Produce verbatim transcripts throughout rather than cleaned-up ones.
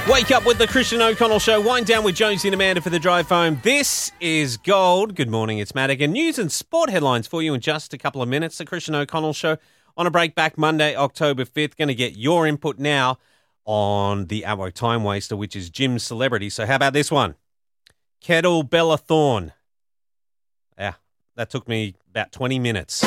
Wake up with the Christian O'Connell Show. Wind down with Jonesy and Amanda for the drive home. This is Gold. Good morning, it's Madigan. News and sport headlines for you in just a couple of minutes. The Christian O'Connell Show on a break back Monday, October fifth. Going to get your input now on the Atwo Time Waster, which is Jim's celebrity. So how about this one? Kettle Bella Thorne. Yeah, that took me about twenty minutes.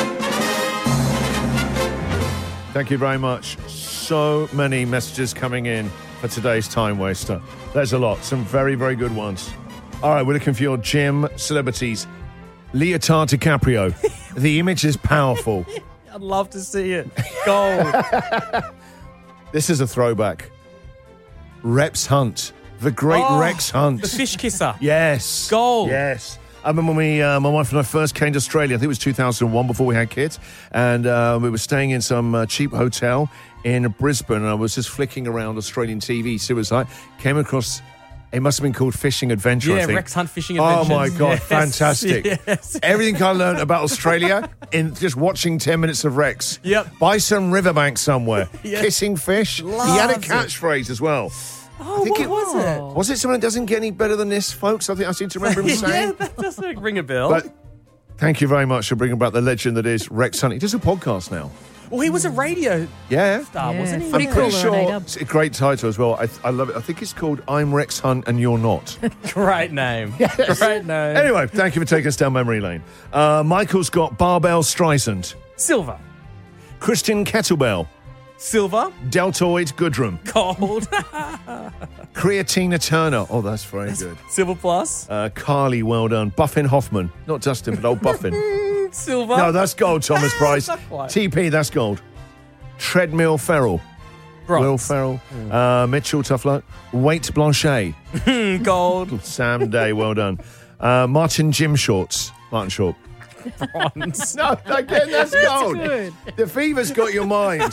Thank you very much. So many messages coming in for today's Time Waster. There's a lot. Some very, very good ones. All right, we're looking for your gym celebrities. Leonardo DiCaprio. The image is powerful. I'd love to see it. Gold. This is a throwback. Rex Hunt. The great Oh, Rex Hunt. The fish kisser. Yes. Gold. Yes. I remember when we, uh, my wife and I first came to Australia, I think it was two thousand one, before we had kids, and uh, we were staying in some uh, cheap hotel in Brisbane, and I was just flicking around Australian T V, see what it's like, came across, it must have been called Fishing Adventure, I Yeah, think. Rex Hunt Fishing Oh Adventures. my God, Yes, fantastic. yes. Everything I learned about Australia in just watching ten minutes of Rex. Yep. By some riverbank somewhere, Yeah. kissing fish. He had a Loves it. catchphrase as well. Oh, I think what it- was it? Was it something that doesn't get any better than this, folks? I think I seem to remember him saying. Yeah, that doesn't ring a bell. But thank you very much for bringing back the legend that is Rex Hunt. He does a podcast now. well, he was a radio Yeah. star, Yeah, wasn't he? pretty I'm cool pretty on sure A-Dub. it's a great title as well. I, I love it. I think it's called I'm Rex Hunt and You're Not. Great name. Great name. Anyway, thank you for taking us down memory lane. Uh, Michael's got Barbell Streisand, Silver. Christian Kettlebell, Silver. Deltoid Goodrum, Gold. Creatina Turner. Oh, that's very good. Silver plus. Uh, Carly, well done. Buffin Hoffman. Not Dustin, but old Buffin. Mm, Silver. No, that's gold, Thomas Price. Not quite. T P, that's gold. Treadmill Ferrell. Bronze. Will Ferrell. Uh, Mitchell, tough luck. Wait Blanchet. Mm, Gold. Sam Day, well done. Uh, Martin Jim Shorts. Martin Short. Bronze. No, again, that's gold. good. The fever's got your mind.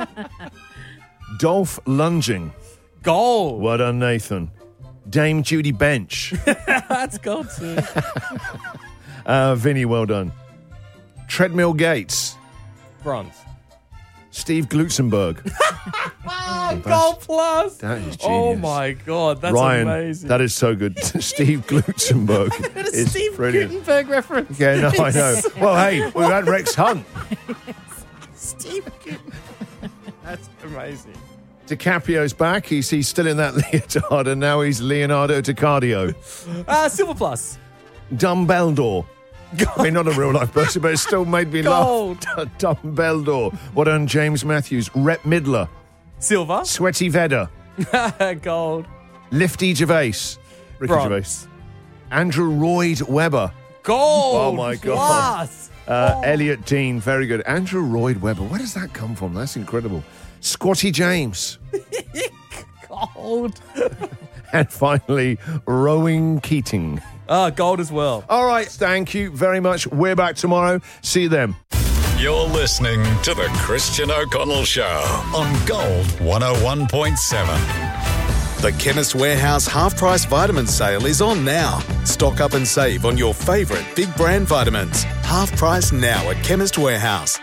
Dolph Lunging. Gold. Well done, Nathan. Dame Judy Bench. That's gold too. Uh, Vinny, well done. Treadmill Gates. Bronze. Steve Glutzenberg. Gold plus. That is genius. Oh my God, that's Ryan, amazing. that is so good. Steve Glutzenberg That is is Steve brilliant. Gutenberg reference. Yeah, no, I know. Well, hey, we've had Rex Hunt. Steve Gutenberg. That's amazing. DiCaprio's back. He's, he's still in that leotard, and now he's Leonardo DiCardio. Uh, silver plus. Dumbledore. I mean, not a real life person, but it still made me Gold. laugh. Dumbledore. What done, James Matthews? Rhett Midler. Silver. Sweaty Vedder. Gold. Lifty Gervais. Ricky Bronze. Gervais. Andrew Lloyd Webber. Gold. Oh, my God. Plus. Uh, Elliot Dean, very good. Andrew Lloyd Webber, where does that come from? That's incredible. Squatty James. Gold. And finally, Rowing Keating. Ah, gold as well. All right, thank you very much. We're back tomorrow. See you then. You're listening to The Christian O'Connell Show on Gold one oh one point seven. The Chemist Warehouse half-price vitamin sale is on now. Stock up and save on your favourite big brand vitamins. Half price now at Chemist Warehouse.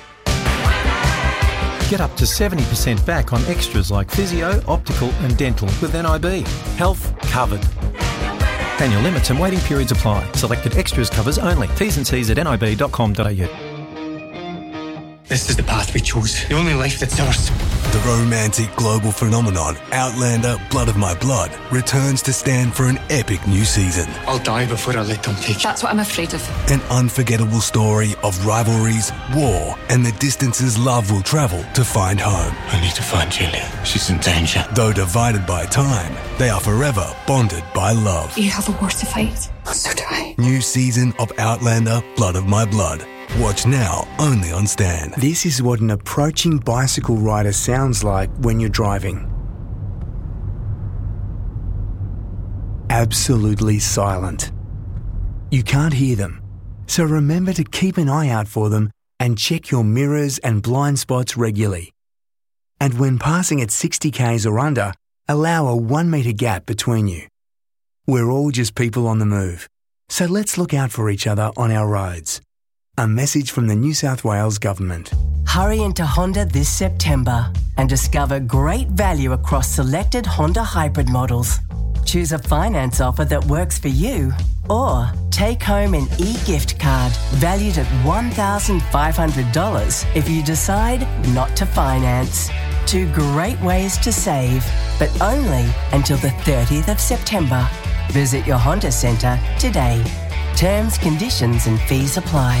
Get up to seventy percent back on extras like physio, optical and dental with N I B. Health covered. Annual limits and waiting periods apply. Selected extras covers only. T's and C's at n i b dot com dot a u. This is the path we chose. The only life that's ours. The romantic global phenomenon Outlander Blood of My Blood returns to stand for an epic new season. I'll die before I let them take you. That's what I'm afraid of. An unforgettable story of rivalries, war, and the distances love will travel to find home. I need to find Julia. She's in danger. Though divided by time, they are forever bonded by love. You have a war to fight. So do I. New season of Outlander Blood of My Blood. Watch now, only on Stan. This is what an approaching bicycle rider sounds like when you're driving. Absolutely silent. You can't hear them, so remember to keep an eye out for them and check your mirrors and blind spots regularly. And when passing at sixty kays or under, allow a one metre gap between you. We're all just people on the move, so let's look out for each other on our roads. A message from the New South Wales Government. Hurry into Honda this September and discover great value across selected Honda hybrid models. Choose a finance offer that works for you, or take home an e-gift card valued at one thousand five hundred dollars if you decide not to finance. Two great ways to save, but only until the thirtieth of September. Visit your Honda Centre today. Terms, conditions and fees apply.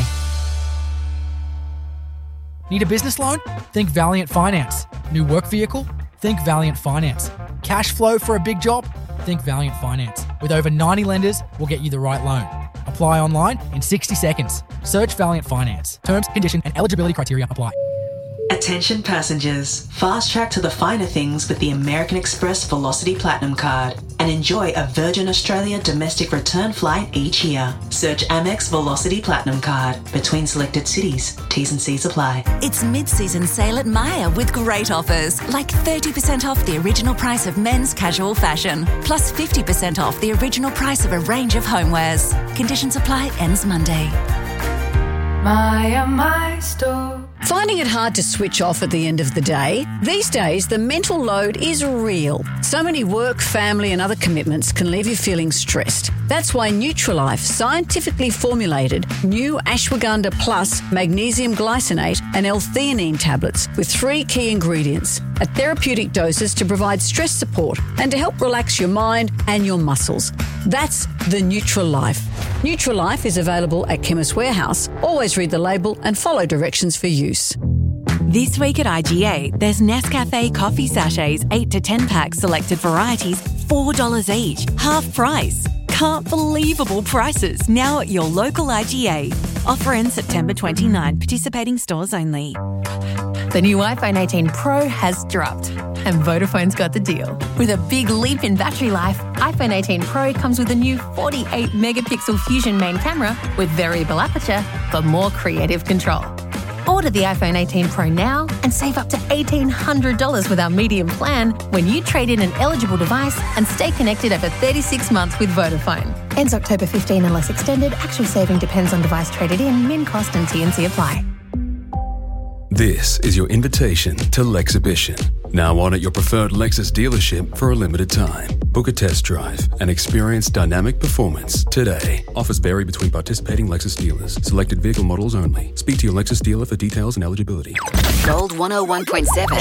Need a business loan? Think Valiant Finance. New work vehicle? Think Valiant Finance. Cash flow for a big job? Think Valiant Finance. With over ninety lenders, we'll get you the right loan. Apply online in sixty seconds. Search Valiant Finance. Terms, condition and eligibility criteria apply. Attention passengers, fast track to the finer things with the American Express Velocity Platinum Card and enjoy a Virgin Australia domestic return flight each year. Search Amex Velocity Platinum Card between selected cities. T's and C's apply. It's mid-season sale at Myer with great offers, like thirty percent off the original price of men's casual fashion, plus fifty percent off the original price of a range of homewares. Conditions apply, ends Monday. Myer, my store. Finding it hard to switch off at the end of the day? These days, the mental load is real. So many work, family and other commitments can leave you feeling stressed. That's why Nutrilife scientifically formulated new ashwagandha plus magnesium glycinate and L-theanine tablets with three key ingredients at therapeutic doses to provide stress support and to help relax your mind and your muscles. That's the Nutrilife. Nutrilife is available at Chemist Warehouse. Always read the label and follow directions for use. This week at I G A, there's Nescafe coffee sachets, eight to ten packs, selected varieties, four dollars each, half price. Can't believable prices now at your local I G A. Offer ends September twenty-ninth, participating stores only. The new iPhone eighteen Pro has dropped, and Vodafone's got the deal. With a big leap in battery life, iPhone eighteen Pro comes with a new forty-eight megapixel Fusion main camera with variable aperture for more creative control. Order the iPhone eighteen Pro now and save up to eighteen hundred dollars with our medium plan when you trade in an eligible device and stay connected over thirty-six months with Vodafone. Ends October fifteenth unless extended. Actual saving depends on device traded in, min cost and T N C apply. This is your invitation to Lexhibition. Now on at your preferred Lexus dealership for a limited time. Book a test drive and experience dynamic performance today. Offers vary between participating Lexus dealers. Selected vehicle models only. Speak to your Lexus dealer for details and eligibility. Gold one oh one point seven.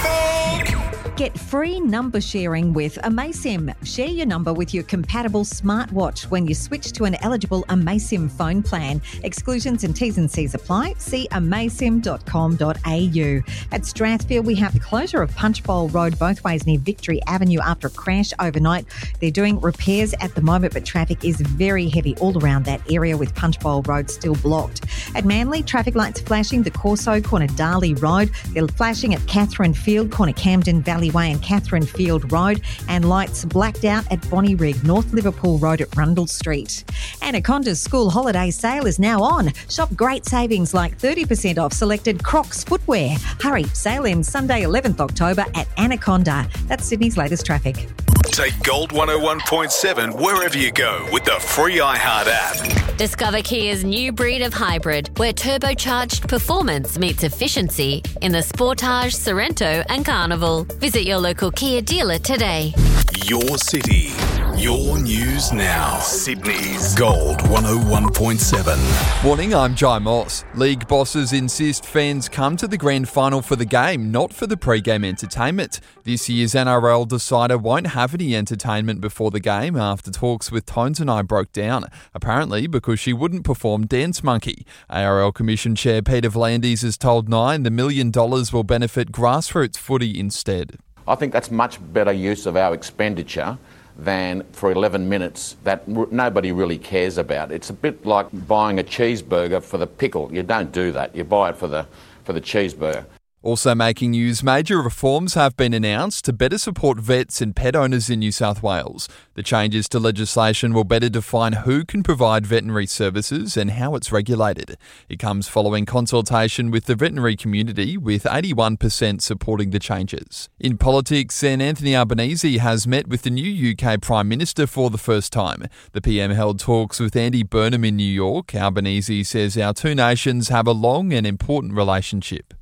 Get free number sharing with Amaysim. Share your number with your compatible smartwatch when you switch to an eligible Amaysim phone plan. Exclusions and T's and C's apply. See amaysim dot com dot a u. At Strathfield, we have the closure of Punchbowl Road both ways near Victory Avenue after a crash overnight. They're doing repairs at the moment, but traffic is very heavy all around that area with Punchbowl Road still blocked. At Manly, traffic lights flashing the Corso, corner Darley Road. They're flashing at Catherine Field, corner Camden Valley Way and Catherine Field Road, and lights blacked out at Bonnie Rig, North Liverpool Road at Rundle Street. Anaconda's school holiday sale is now on. Shop great savings like thirty percent off selected Crocs footwear. Hurry, sale ends Sunday eleventh October at Anaconda. That's Sydney's latest traffic. Take Gold one oh one point seven wherever you go with the free iHeart app. Discover Kia's new breed of hybrid, where turbocharged performance meets efficiency in the Sportage, Sorento and Carnival. Visit your local Kia dealer today. Your city, your news now. Sydney's Gold one oh one point seven. Morning, I'm Jai Moss. League bosses insist fans come to the grand final for the game, not for the pre-game entertainment. This year's N R L decider won't have any entertainment before the game after talks with Tones and I broke down, apparently because she wouldn't perform Dance Monkey. A R L Commission Chair Peter V'landys has told Nine the million dollars will benefit grassroots footy instead. I think that's much better use of our expenditure than for eleven minutes that r- nobody really cares about. It's a bit like buying a cheeseburger for the pickle. You don't do that. You buy it for the for the cheeseburger. Also making news, major reforms have been announced to better support vets and pet owners in New South Wales. The changes to legislation will better define who can provide veterinary services and how it's regulated. It comes following consultation with the veterinary community, with eighty-one percent supporting the changes. In politics, then, Anthony Albanese has met with the new U K Prime Minister for the first time. The P M held talks with Andy Burnham in New York. Albanese says our two nations have a long and important relationship.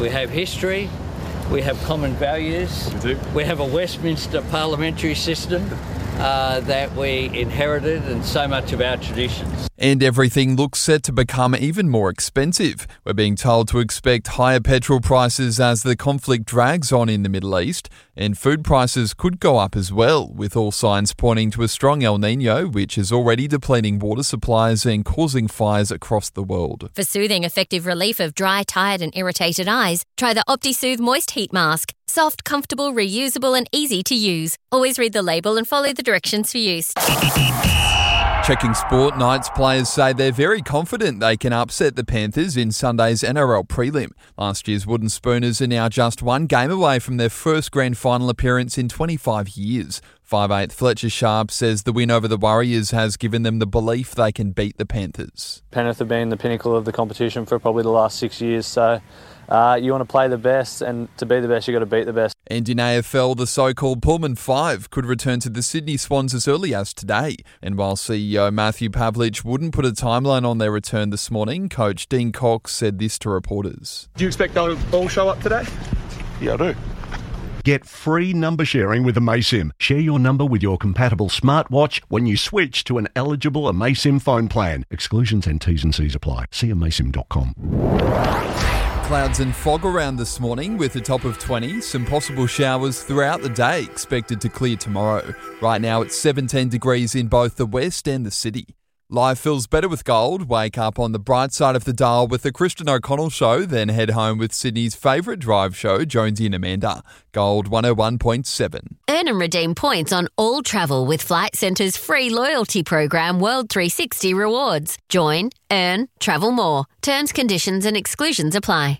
We have history. We have common values. We do. We have a Westminster parliamentary system uh, that we inherited, and so much of our traditions. And everything looks set to become even more expensive. We're being told to expect higher petrol prices as the conflict drags on in the Middle East, and food prices could go up as well, with all signs pointing to a strong El Niño, which is already depleting water supplies and causing fires across the world. For soothing, effective relief of dry, tired and irritated eyes, try the OptiSoothe Moist Heat Mask. Soft, comfortable, reusable and easy to use. Always read the label and follow the directions for use. Checking sport, Knights players say they're very confident they can upset the Panthers in Sunday's N R L prelim. Last year's Wooden Spooners are now just one game away from their first grand final appearance in twenty-five years. five eighth Fletcher Sharp says the win over the Warriors has given them the belief they can beat the Panthers. Penrith have been the pinnacle of the competition for probably the last six years, so uh, you want to play the best, and to be the best, you've got to beat the best. And in A F L, the so-called Pullman Five could return to the Sydney Swans as early as today. And while C E O Matthew Pavlich wouldn't put a timeline on their return this morning, coach Dean Cox said this to reporters. Do you expect they'll all show up today? Yeah, I do. Get free number sharing with Amaysim. Share your number with your compatible smartwatch when you switch to an eligible Amaysim phone plan. Exclusions and T's and C's apply. See amaysim dot com. Clouds and fog around this morning with a top of twenty. Some possible showers throughout the day expected to clear tomorrow. Right now it's seventeen degrees in both the west and the city. Life feels better with Gold. Wake up on the bright side of the dial with the Christian O'Connell Show, then head home with Sydney's favourite drive show, Jonesy and Amanda. Gold one oh one point seven. Earn and redeem points on all travel with Flight Centre's free loyalty program World three sixty Rewards. Join, earn, travel more. Terms, conditions and exclusions apply.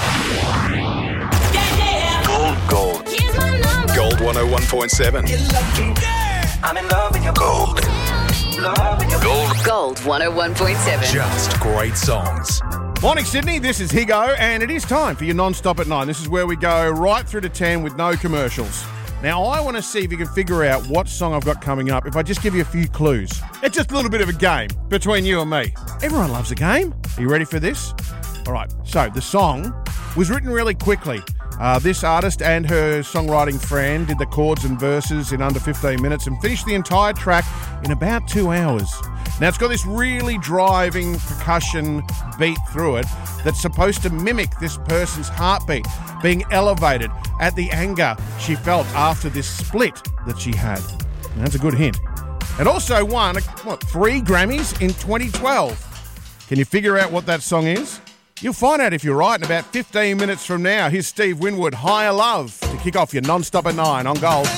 Gold, gold. Gold one oh one point seven. I'm in love with your gold. Gold. Gold one oh one point seven. Just great songs. Morning, Sydney. This is Higo, and it is time for your non-stop at nine. This is where we go right through to ten with no commercials. Now, I want to see if you can figure out what song I've got coming up if I just give you a few clues. It's just a little bit of a game between you and me. Everyone loves a game. Are you ready for this? All right. So, the song was written really quickly. Uh, this artist and her songwriting friend did the chords and verses in under fifteen minutes and finished the entire track in about two hours. Now, it's got this really driving percussion beat through it that's supposed to mimic this person's heartbeat being elevated at the anger she felt after this split that she had. And that's a good hint. It also won, what, three Grammys in twenty twelve. Can you figure out what that song is? You'll find out if you're right in about fifteen minutes from now. Here's Steve Winwood, Higher Love, to kick off your non-stop at nine on Gold.